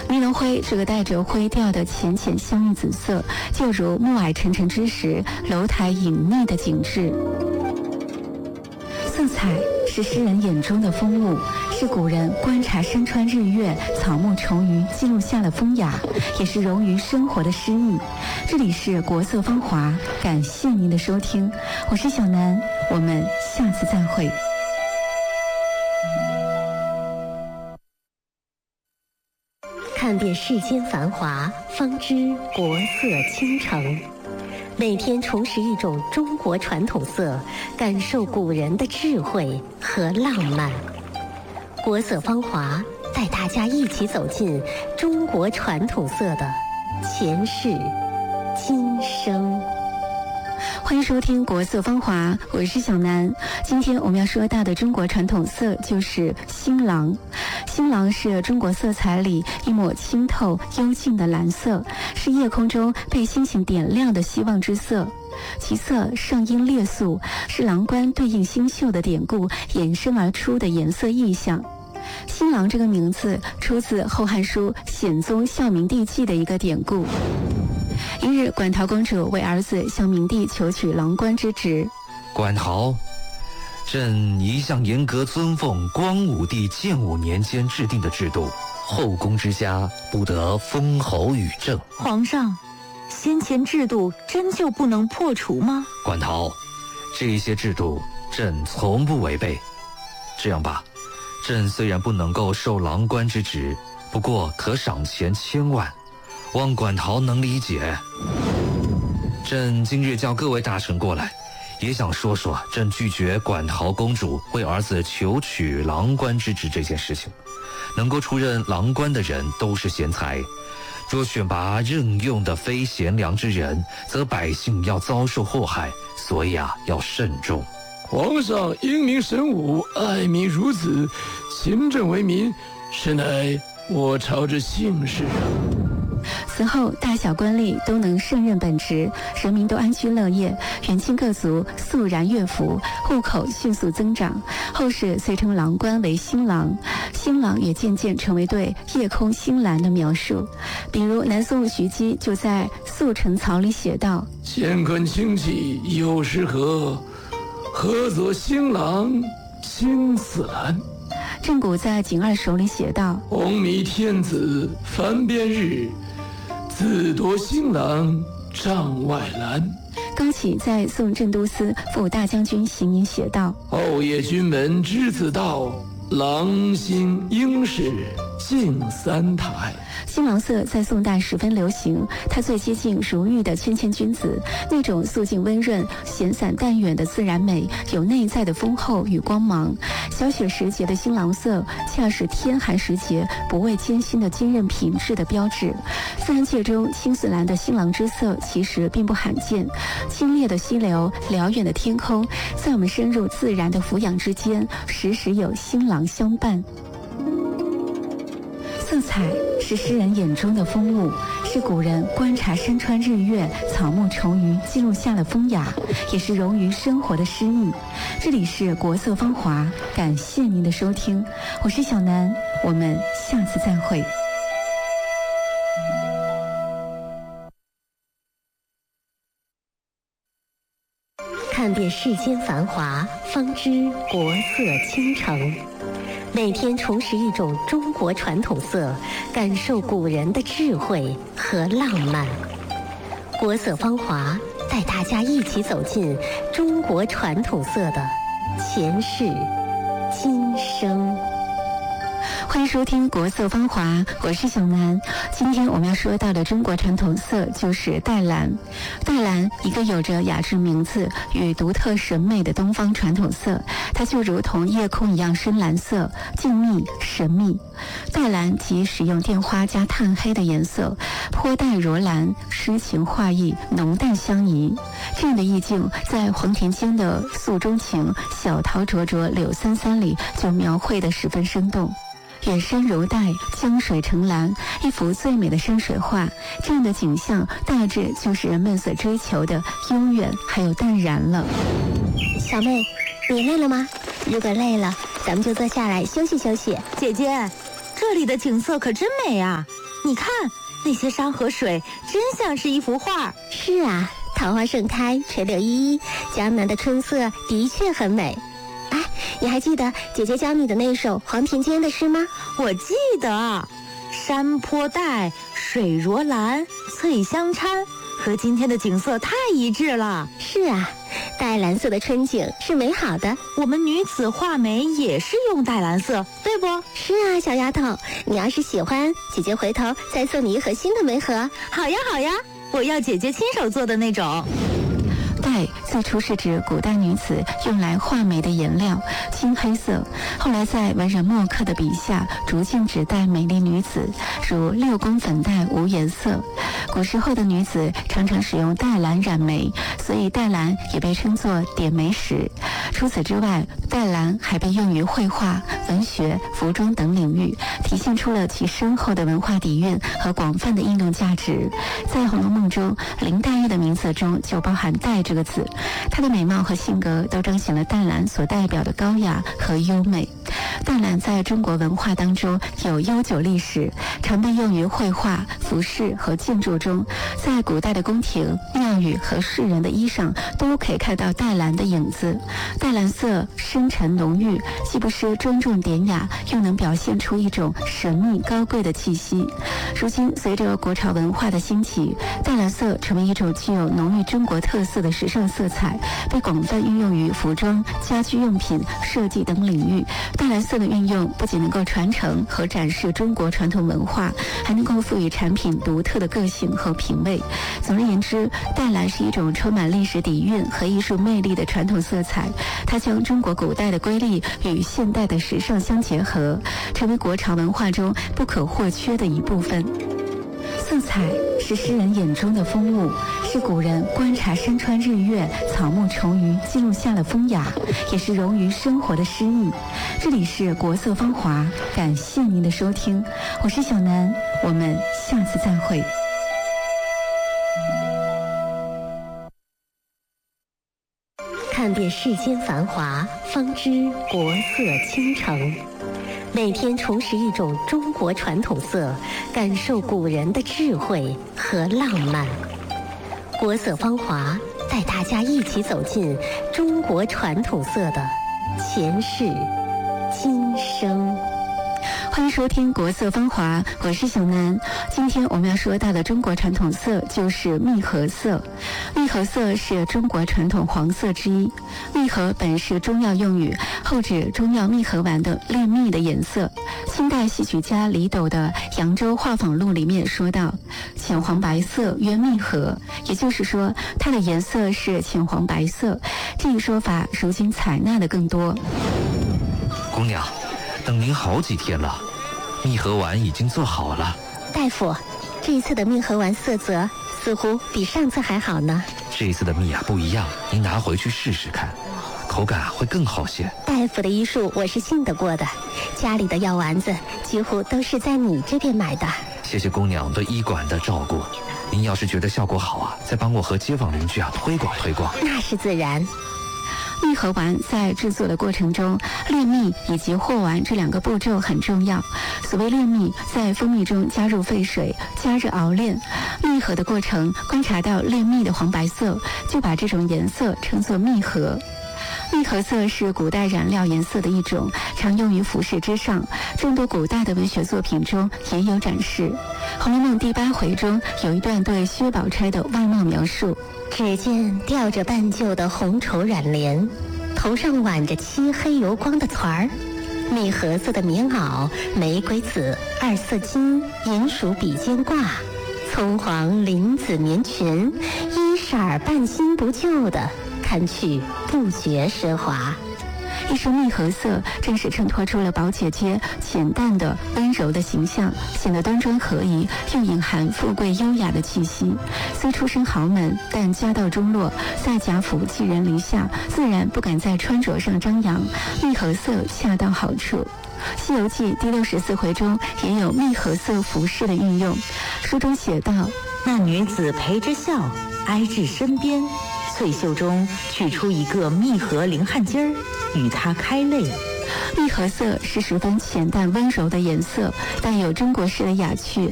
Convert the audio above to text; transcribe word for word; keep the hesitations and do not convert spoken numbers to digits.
尼龙灰这个带着灰调的浅浅香郁紫色，就如暮霭沉沉之时，楼台隐匿的景致。色彩是诗人眼中的风物，是古人观察山川日月、草木虫鱼记录下的风雅，也是融于生活的诗意。这里是国色芳华，感谢您的收听，我是小南，我们下次再会。 看遍世间繁华，方知国色倾城。每天重拾一种中国传统色，感受古人的智慧和浪漫。国色芳华带大家一起走进中国传统色的前世今生。 欢迎收听国色芳华，我是小南。今天我们要说到的中国传统色就是新郎。新郎是中国色彩里一抹清透幽静的蓝色，是夜空中被星星点亮的希望之色。其色上阴烈素，是郎官对应星宿的典故衍生而出的颜色意象。新郎这个名字出自《后汉书·显宗孝明帝纪》的一个典故。一日，馆陶公主为儿子向明帝求取郎官之职。 馆陶，朕一向严格遵奉光武帝建武年间制定的制度，后宫之家不得封侯与政。 皇上，先前制度真就不能破除吗？ 馆陶，这些制度朕从不违背。这样吧，朕虽然不能够受郎官之职，不过可赏钱千万，望馆陶能理解。朕今日叫各位大臣过来，也想说说朕拒绝馆陶公主为儿子求取郎官之职这件事情。能够出任郎官的人都是贤才，若选拔任用的非贤良之人，则百姓要遭受祸害，所以啊，要慎重。 皇上英明神武，爱民如子，勤政为民，实乃我朝之幸事啊。 此后，大小官吏都能胜任本职，人民都安居乐业，远近各族肃然悦服，户口迅速增长。后世遂称郎官为新郎，新郎也渐渐成为对夜空星蓝的描述。比如南宋徐基就在《宿陈草》里写道：“ 乾坤清气有时和，合则新郎青似蓝。” 郑谷在《景二首》里写道：“ 红迷天子翻边日，自夺新郎帐外蓝。” 高启在宋镇都司副大将军行营写道：“ 后夜君门之子道，郎新应是敬三台。” 新郎色在宋代十分流行，它最接近如玉的谦谦君子，那种素净温润、闲散淡远的自然美，有内在的丰厚与光芒。小雪时节的新郎色，恰是天寒时节不畏艰辛的坚韧品质的标志。自然界中青似蓝的新郎之色其实并不罕见，清冽的溪流、辽远的天空，在我们深入自然的俯仰之间，时时有新郎相伴。色彩是诗人眼中的风物，是古人观察山川日月、草木虫鱼记录下的风雅，也是融于生活的诗意。这里是国色芳华，感谢您的收听，我是小南，我们下次再会。 看遍世间繁华，方知国色倾城。每天重拾一种中国传统色，感受古人的智慧和浪漫。国色芳华带大家一起走进中国传统色的前世今生。 欢迎收听国色芳华，我是小南。今天我们要说到的中国传统色就是黛蓝。黛蓝，一个有着雅致名字与独特审美的东方传统色，它就如同夜空一样深蓝色，静谧神秘。黛蓝即使用靛花加炭黑的颜色，颇带如蓝，诗情画意，浓淡相宜。这样的意境在黄庭坚的《诉衷情》小桃灼灼柳三三里就描绘得十分生动。远山如黛，江水成蓝，一幅最美的山水画。这样的景象大致就是人们所追求的悠远还有淡然了。 小妹，你累了吗？如果累了，咱们就坐下来休息休息。 姐姐，这里的景色可真美啊！ 你看那些山和水，真像是一幅画。 是啊，桃花盛开，垂柳依依，江南的春色的确很美。哎，你还记得姐姐教你的那首黄庭坚的诗吗？ 我记得，山坡带，水若蓝，翠相掺，和今天的景色太一致了。 是啊，黛蓝色的春景是美好的。 我们女子画眉也是用黛蓝色，对不？ 是啊，小丫头，你要是喜欢，姐姐回头再送你一盒新的眉盒。 好呀好呀，我要姐姐亲手做的那种。 黛最初是指古代女子用来画眉的颜料，青黑色，后来在文人墨客的笔下逐渐指代美丽女子，如六宫粉黛无颜色。古时候的女子常常使用黛蓝染眉，所以黛蓝也被称作点眉石。除此之外，黛蓝还被用于绘画、文学、服装等领域，体现出了其深厚的文化底蕴和广泛的应用价值。在《红楼梦》中，林黛玉的名字中就包含黛这个字，她的美貌和性格都彰显了黛蓝所代表的高雅和优美。黛蓝在中国文化当中有悠久历史，常被用于绘画、服饰和建筑中。在古代的宫廷、庙宇和士人的衣裳都可以看到黛蓝的影子。黛蓝色深沉浓郁，既不失庄重典雅，又能表现出一种神秘高贵的气息。如今，随着国潮文化的兴起，黛蓝色成为一种具有浓郁中国特色的时尚色彩，被广泛运用于服装、家居用品、设计等领域。黛蓝色的运用不仅能够传承和展示中国传统文化，还能够赋予产品独特的个性和品味。总而言之，黛蓝是一种充满历史底蕴和艺术魅力的传统色彩，它将中国古代的瑰丽与现代的时尚相结合，成为国潮文化中不可或缺的一部分。色彩是诗人眼中的风物，是古人观察山川日月、草木虫鱼记录下了风雅，也是融于生活的诗意。这里是国色芳华，感谢您的收听，我是小南，我们下次再会。 看遍世间繁华，方知国色倾城。每天重拾一种中国传统色，感受古人的智慧和浪漫。国色芳华，带大家一起走进中国传统色的前世今生。 欢迎收听国色芳华，我是小南。今天我们要说到的中国传统色就是蜜合色。蜜合色是中国传统黄色之一。蜜合本是中药用语，后指中药蜜合完的炼蜜的颜色。清代戏曲家李斗的《扬州画舫录》里面说到，浅黄白色曰蜜合，也就是说它的颜色是浅黄白色。这一说法如今采纳的更多。 姑娘，等您好几天了，蜜合丸已经做好了。 大夫，这一次的蜜合丸色泽似乎比上次还好呢。 这一次的蜜啊不一样，您拿回去试试看，口感会更好些。 大夫的医术我是信得过的，家里的药丸子几乎都是在你这边买的。 谢谢姑娘对医馆的照顾，您要是觉得效果好啊，再帮我和街坊邻居啊推广推广。 那是自然。 蜜合丸在制作的过程中，炼蜜以及和丸这两个步骤很重要。所谓炼蜜，在蜂蜜中加入沸水，加热熬炼。蜜合的过程，观察到炼蜜的黄白色，就把这种颜色称作蜜合。蜜合色是古代染料颜色的一种，常用于服饰之上，众多古代的文学作品中也有展示。《红楼梦》第八回中有一段对薛宝钗的外貌描述： 只见吊着半旧的红绸染帘，头上挽着漆黑油光的团儿，蜜合色的棉袄，玫瑰紫、二色金、银鼠比肩挂，葱黄绫紫棉裙，衣色儿半新不旧的，看去不觉奢华。 一说蜜合色，正是衬托出了宝姐姐浅淡的温柔的形象，显得端庄合宜，又隐含富贵优雅的气息。虽出身豪门，但家道中落，在贾府寄人篱下，自然不敢在穿着上张扬，蜜合色恰到好处。《西游记》第六十四回中也有蜜合色服饰的运用。书中写道： 那女子陪着笑，挨至身边，翠袖中取出一个蜜合绫汗巾儿，与她开泪。 蜜合色是十分浅淡温柔的颜色，带有中国式的雅趣，